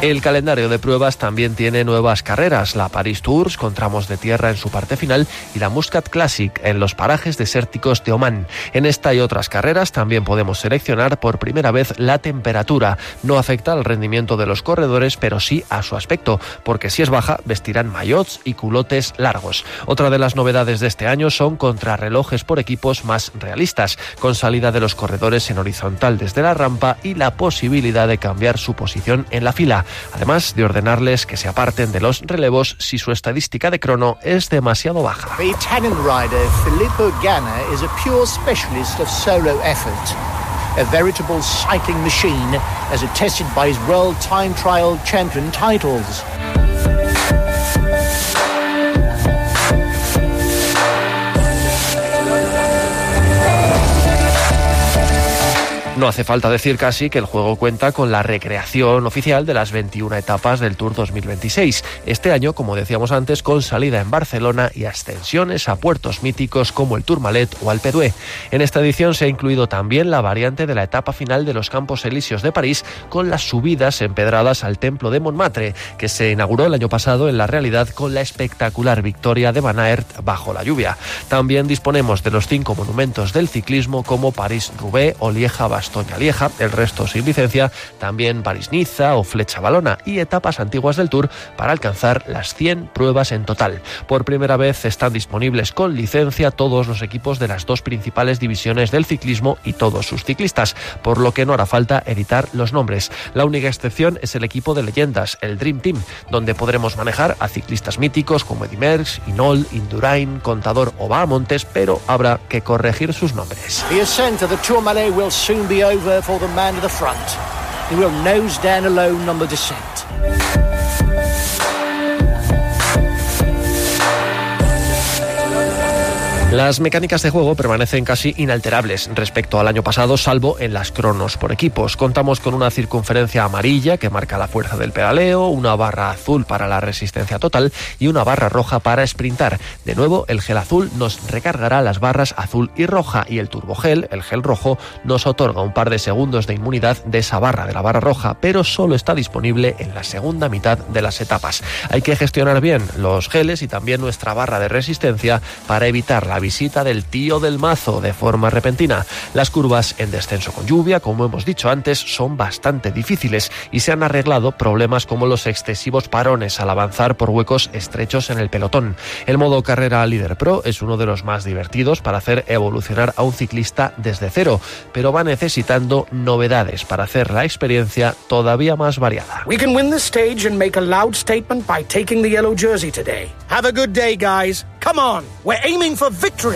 El calendario de pruebas también tiene nuevas carreras, la Paris Tours con tramos de tierra en su parte final y la Muscat Classic en los parajes desérticos de Omán. En esta y otras carreras también podemos seleccionar por primera vez la temperatura. No afecta al rendimiento de los corredores, pero sí a su aspecto, porque si es baja vestirán maillots y culotes largos. Otra de las novedades de este año son contrarrelojes por equipos más realistas, con salida de los corredores en horizontal desde la rampa y la posibilidad de cambiar su posición en la fila, además de ordenarles que se aparten de los relevos si su estadística de crono es demasiado baja. The Italian rider Filippo Ganna is a pure specialist of solo effort, a veritable cycling machine as attested by his World Time Trial Champion titles. No hace falta decir casi que el juego cuenta con la recreación oficial de las 21 etapas del Tour 2026. Este año, como decíamos antes, con salida en Barcelona y ascensiones a puertos míticos como el Tourmalet o Alpe d'Huez. En esta edición se ha incluido también la variante de la etapa final de los Campos Elíseos de París, con las subidas empedradas al Templo de Montmartre, que se inauguró el año pasado en la realidad con la espectacular victoria de Van Aert bajo la lluvia. También disponemos de los 5 monumentos del ciclismo como París-Roubaix o Lieja-Bastoña-Lieja, el resto sin licencia, también París-Niza o Flecha-Valona y etapas antiguas del Tour para alcanzar las 100 pruebas en total. Por primera vez están disponibles con licencia todos los equipos de las 2 principales divisiones del ciclismo y todos sus ciclistas, por lo que no hará falta editar los nombres. La única excepción es el equipo de leyendas, el Dream Team, donde podremos manejar a ciclistas míticos como Eddy Merckx, Hinault, Indurain, Contador o Bahamontes, pero habrá que corregir sus nombres. The ascent of the Tourmalet will soon be over for the man at the front. He will nose down alone on the descent. Las mecánicas de juego permanecen casi inalterables respecto al año pasado, salvo en las cronos por equipos. Contamos con una circunferencia amarilla que marca la fuerza del pedaleo, una barra azul para la resistencia total y una barra roja para sprintar. De nuevo, el gel azul nos recargará las barras azul y roja y el turbogel, el gel rojo, nos otorga un par de segundos de inmunidad de esa barra, de la barra roja, pero solo está disponible en la segunda mitad de las etapas. Hay que gestionar bien los geles y también nuestra barra de resistencia para evitar la visita del tío del mazo de forma repentina. Las curvas en descenso con lluvia, como hemos dicho antes, son bastante difíciles y se han arreglado problemas como los excesivos parones al avanzar por huecos estrechos en el pelotón. El modo carrera líder pro es uno de los más divertidos para hacer evolucionar a un ciclista desde cero, pero va necesitando novedades para hacer la experiencia todavía más variada. We can win the stage and make a loud statement by taking the yellow jersey today. Have a good day, guys. Come on, we're aiming for victory.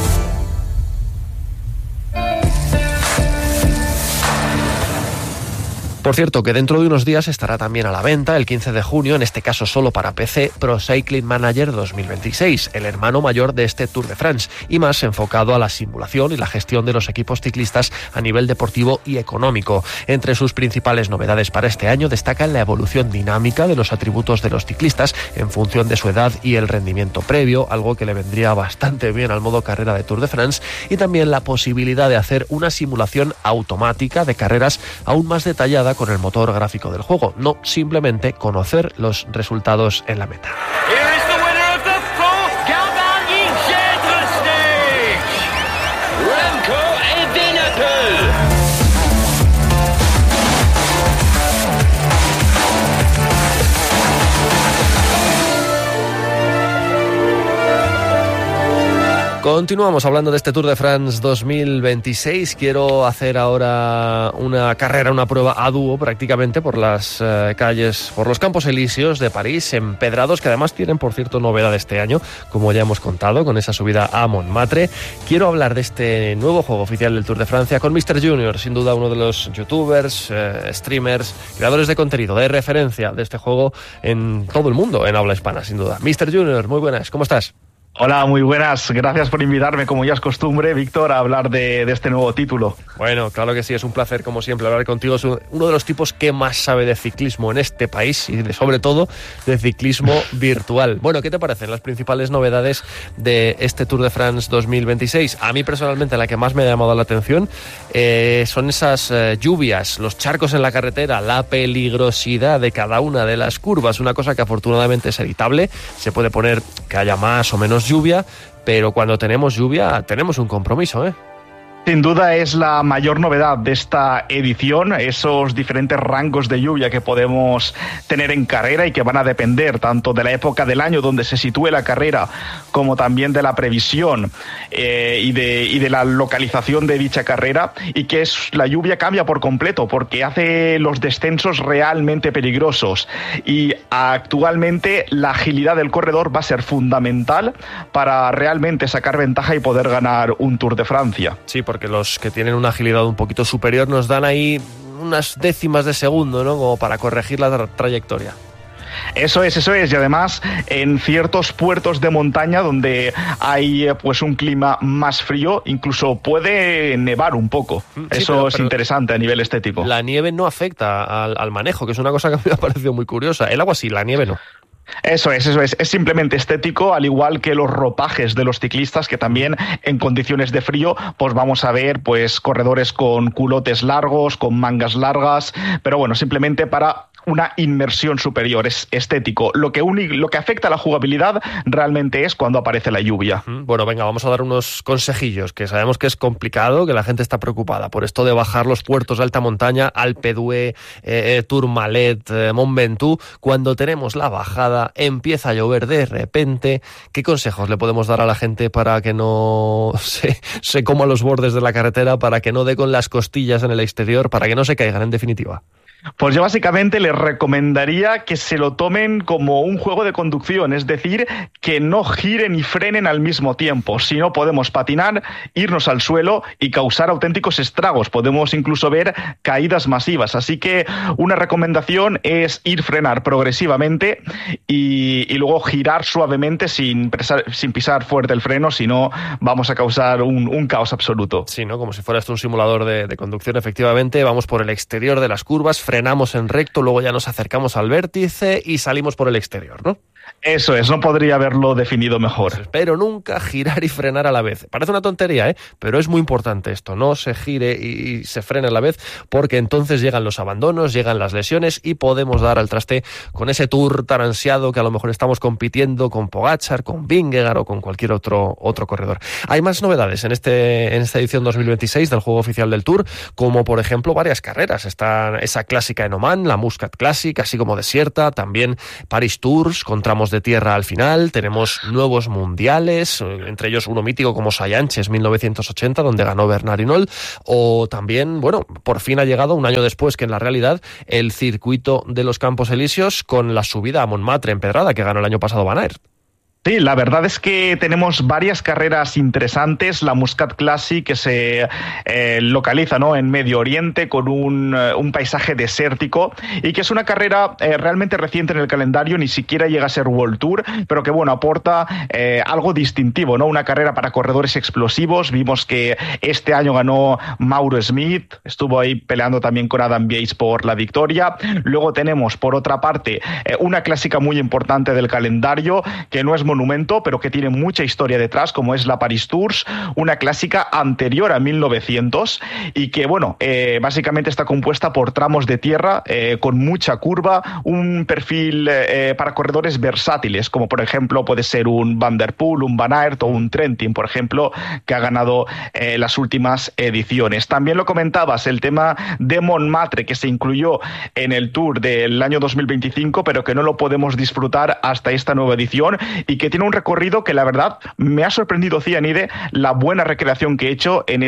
Por cierto, que dentro de unos días estará también a la venta, el 15 de junio, en este caso solo para PC, Pro Cycling Manager 2026, el hermano mayor de este Tour de France, y más enfocado a la simulación y la gestión de los equipos ciclistas a nivel deportivo y económico. Entre sus principales novedades para este año destacan la evolución dinámica de los atributos de los ciclistas en función de su edad y el rendimiento previo, algo que le vendría bastante bien al modo carrera de Tour de France, y también la posibilidad de hacer una simulación automática de carreras aún más detallada con el motor gráfico del juego, no simplemente conocer los resultados en la meta. Continuamos hablando de este Tour de France 2026. Quiero hacer ahora una prueba a dúo prácticamente por las calles, por los Campos Elíseos de París, empedrados, que además tienen, por cierto, novedad este año, como ya hemos contado, con esa subida a Montmartre. Quiero hablar de este nuevo juego oficial del Tour de Francia con Mr. Junior, sin duda uno de los youtubers, streamers, creadores de contenido de referencia de este juego en todo el mundo, en habla hispana, sin duda. Mr. Junior, muy buenas, ¿cómo estás? Hola, muy buenas. Gracias por invitarme, como ya es costumbre, Víctor, a hablar de este nuevo título. Bueno, claro que sí, es un placer, como siempre, hablar contigo. Es uno de los tipos que más sabe de ciclismo en este país y, sobre todo, de ciclismo virtual. Bueno, ¿qué te parecen las principales novedades de este Tour de France 2026? A mí, personalmente, la que más me ha llamado la atención son esas lluvias, los charcos en la carretera, la peligrosidad de cada una de las curvas. Una cosa que, afortunadamente, es editable. Se puede poner que haya más o menos lluvia, pero cuando tenemos lluvia tenemos un compromiso, ¿eh? Sin duda es la mayor novedad de esta edición, esos diferentes rangos de lluvia que podemos tener en carrera y que van a depender tanto de la época del año donde se sitúe la carrera como también de la previsión y de la localización de dicha carrera, y que la lluvia cambia por completo porque hace los descensos realmente peligrosos, y actualmente la agilidad del corredor va a ser fundamental para realmente sacar ventaja y poder ganar un Tour de Francia. Sí, porque los que tienen una agilidad un poquito superior nos dan ahí unas décimas de segundo, ¿no? Como para corregir la trayectoria. Eso es, y además en ciertos puertos de montaña donde hay pues un clima más frío, incluso puede nevar un poco. Sí, pero es interesante a nivel estético. La nieve no afecta al manejo, que es una cosa que me ha parecido muy curiosa. El agua sí, la nieve no. Eso es simplemente estético, al igual que los ropajes de los ciclistas, que también en condiciones de frío pues vamos a ver pues corredores con culotes largos, con mangas largas, pero bueno, simplemente para una inmersión superior, es estético. Lo que afecta a la jugabilidad realmente es cuando aparece la lluvia. Bueno, venga, vamos a dar unos consejillos, que sabemos que es complicado, que la gente está preocupada por esto de bajar los puertos de alta montaña, Alpe d'Huez, Tourmalet, Mont Ventoux. Cuando tenemos la bajada, empieza a llover de repente. ¿Qué consejos le podemos dar a la gente para que no se coma los bordes de la carretera, para que no dé con las costillas en el exterior, para que no se caigan, en definitiva? Pues yo básicamente les recomendaría que se lo tomen como un juego de conducción, es decir, que no giren y frenen al mismo tiempo. Si no, podemos patinar, irnos al suelo y causar auténticos estragos. Podemos incluso ver caídas masivas. Así que una recomendación es frenar progresivamente y luego girar suavemente sin pisar fuerte el freno, si no vamos a causar un caos absoluto. Sí, ¿no? Como si fuera esto un simulador de conducción, efectivamente. Vamos por el exterior de las curvas, frenamos en recto, luego ya nos acercamos al vértice y salimos por el exterior, ¿no? Eso es, no podría haberlo definido mejor. Pero nunca girar y frenar a la vez. Parece una tontería, pero es muy importante esto. No se gire y se frene a la vez, porque entonces llegan los abandonos, llegan las lesiones y podemos dar al traste con ese Tour tan ansiado que a lo mejor estamos compitiendo con Pogačar, con Vingegaard o con cualquier otro corredor. Hay más novedades en esta edición 2026 del juego oficial del Tour, como por ejemplo varias carreras. Está esa clásica en Oman, la Muscat Classic, así como desierta, también Paris Tours con tramos de tierra al final. Tenemos nuevos mundiales, entre ellos uno mítico como Saillanches 1980, donde ganó Bernard Hinault, o también, bueno, por fin ha llegado un año después que en la realidad el circuito de los Campos Elíseos con la subida a Montmartre en Pedrada que ganó el año pasado Van Aert. Sí, la verdad es que tenemos varias carreras interesantes. La Muscat Classic, que se localiza, ¿no?, en Medio Oriente, con un paisaje desértico, y que es una carrera realmente reciente en el calendario, ni siquiera llega a ser World Tour, pero que bueno, aporta algo distintivo, ¿no? Una carrera para corredores explosivos. Vimos que este año ganó Mauro Smith, estuvo ahí peleando también con Adam Yates por la victoria. Luego tenemos, por otra parte, una clásica muy importante del calendario, que no es monumento, pero que tiene mucha historia detrás, como es la Paris Tours, una clásica anterior a 1900 y que, bueno, básicamente está compuesta por tramos de tierra con mucha curva, un perfil para corredores versátiles, como por ejemplo puede ser un Van der Poel, un Van Aert o un Trentin, por ejemplo, que ha ganado las últimas ediciones. También lo comentabas, el tema de Montmartre, que se incluyó en el Tour del año 2025, pero que no lo podemos disfrutar hasta esta nueva edición, y que tiene un recorrido que la verdad me ha sorprendido, Cianide, la buena recreación que he hecho en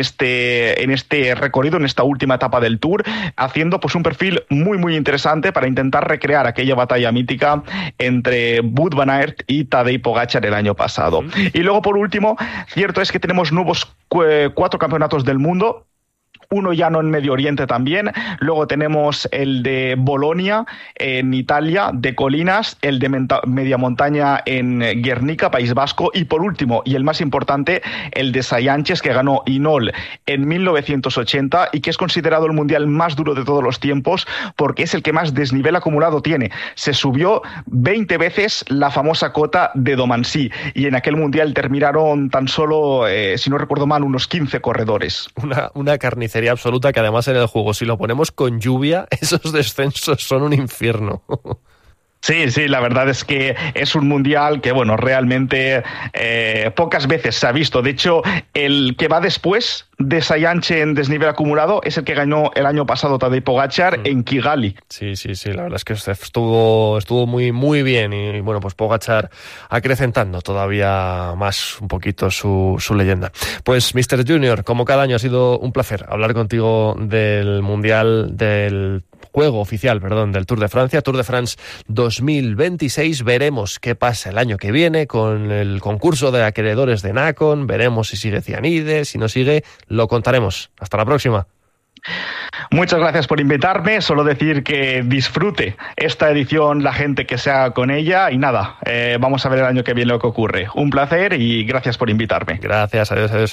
este recorrido, en esta última etapa del Tour, haciendo pues un perfil muy muy interesante para intentar recrear aquella batalla mítica entre Wout van Aert y Tadej Pogačar el año pasado. Y luego, por último, cierto es que tenemos nuevos 4 campeonatos del mundo. uno llano en Medio Oriente también. Luego tenemos el de Bolonia en Italia, de colinas, el de media montaña en Guernica, País Vasco, y por último, y el más importante, el de Saillanches, que ganó Inol en 1980 y que es considerado el mundial más duro de todos los tiempos porque es el que más desnivel acumulado tiene. Se subió 20 veces la famosa cota de Domancy y en aquel mundial terminaron tan solo, si no recuerdo mal, unos 15 corredores. Una carnicería absoluta que además en el juego, si lo ponemos con lluvia, esos descensos son un infierno. Sí, la verdad es que es un mundial que, bueno, realmente pocas veces se ha visto. De hecho, el que va después de Saillanche en desnivel acumulado es el que ganó el año pasado Tadej Pogačar en Kigali. Sí, la verdad es que estuvo muy bien y bueno, pues Pogačar acrecentando todavía más un poquito su leyenda. Pues Mr. Junior, como cada año ha sido un placer hablar contigo del mundial del juego oficial, del Tour de Francia, Tour de France 2026. Veremos qué pasa el año que viene con el concurso de acreedores de Nacon, veremos si sigue Cianide, si no sigue, lo contaremos. Hasta la próxima. Muchas gracias por invitarme, solo decir que disfrute esta edición la gente que sea con ella y nada, vamos a ver el año que viene lo que ocurre. Un placer y gracias por invitarme. Gracias, adiós.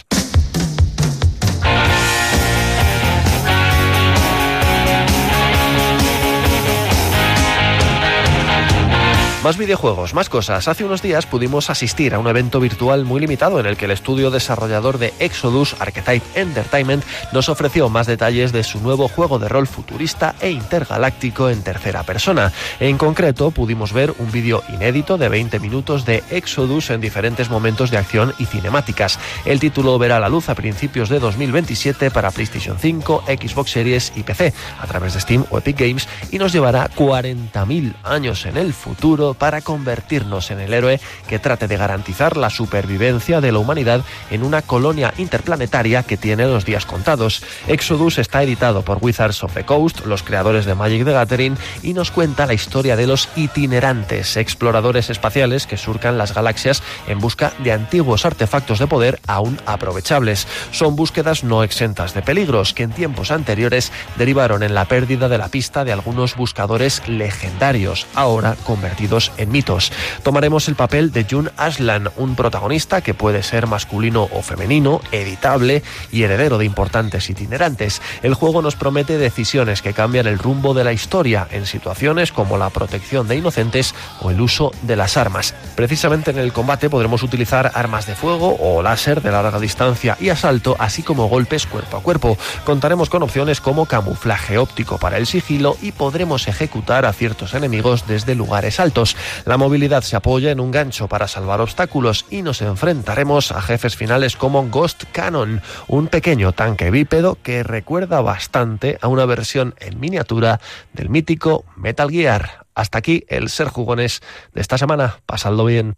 Más videojuegos, más cosas. Hace unos días pudimos asistir a un evento virtual muy limitado en el que el estudio desarrollador de Exodus, Archetype Entertainment, nos ofreció más detalles de su nuevo juego de rol futurista e intergaláctico en tercera persona. En concreto, pudimos ver un vídeo inédito de 20 minutos de Exodus en diferentes momentos de acción y cinemáticas. El título verá la luz a principios de 2027 para PlayStation 5, Xbox Series y PC, a través de Steam o Epic Games, y nos llevará 40.000 años en el futuro para convertirnos en el héroe que trate de garantizar la supervivencia de la humanidad en una colonia interplanetaria que tiene los días contados. Exodus está editado por Wizards of the Coast, los creadores de Magic the Gathering, y nos cuenta la historia de los itinerantes, exploradores espaciales que surcan las galaxias en busca de antiguos artefactos de poder aún aprovechables. Son búsquedas no exentas de peligros que en tiempos anteriores derivaron en la pérdida de la pista de algunos buscadores legendarios, ahora convertidos en mitos. Tomaremos el papel de Jun Aslan, un protagonista que puede ser masculino o femenino, editable y heredero de importantes itinerantes. El juego nos promete decisiones que cambian el rumbo de la historia en situaciones como la protección de inocentes o el uso de las armas. Precisamente en el combate podremos utilizar armas de fuego o láser de larga distancia y asalto, así como golpes cuerpo a cuerpo. Contaremos con opciones como camuflaje óptico para el sigilo y podremos ejecutar a ciertos enemigos desde lugares altos. La movilidad se apoya en un gancho para salvar obstáculos y nos enfrentaremos a jefes finales como Ghost Cannon, un pequeño tanque bípedo que recuerda bastante a una versión en miniatura del mítico Metal Gear. Hasta aquí el Ser Jugones de esta semana. Pasadlo bien.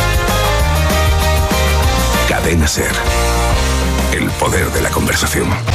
Cadena Ser. El poder de la conversación.